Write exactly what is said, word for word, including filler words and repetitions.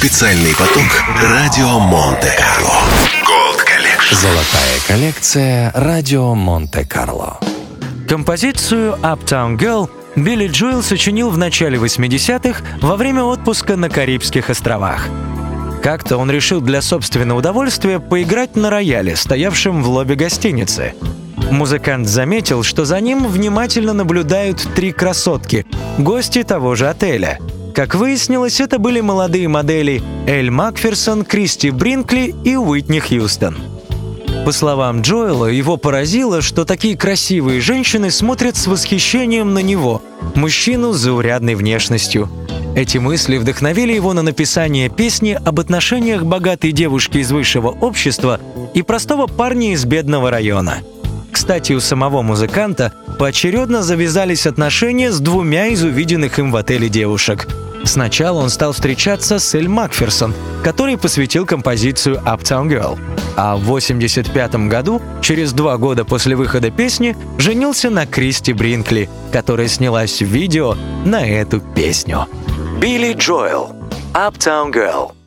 Специальный поток радио Монте-Карло. Gold Collection. Золотая коллекция радио Монте-Карло. Композицию «Uptown Girl» Билли Джоэл сочинил в начале восьмидесятых во время отпуска на Карибских островах. Как-то он решил для собственного удовольствия поиграть на рояле, стоявшем в лобби гостиницы. Музыкант заметил, что за ним внимательно наблюдают три красотки, гости того же отеля. Как выяснилось, это были молодые модели Эль Макферсон, Кристи Бринкли и Уитни Хьюстон. По словам Джоэла, его поразило, что такие красивые женщины смотрят с восхищением на него, мужчину с заурядной внешностью. Эти мысли вдохновили его на написание песни об отношениях богатой девушки из высшего общества и простого парня из бедного района. Кстати, у самого музыканта поочередно завязались отношения с двумя из увиденных им в отеле девушек. Сначала он стал встречаться с Эль Макферсон, которой посвятил композицию «Uptown Girl». А в восемьдесят пятом году, через два года после выхода песни, женился на Кристи Бринкли, которая снялась в видео на эту песню. Билли Джоэл, «Uptown Girl».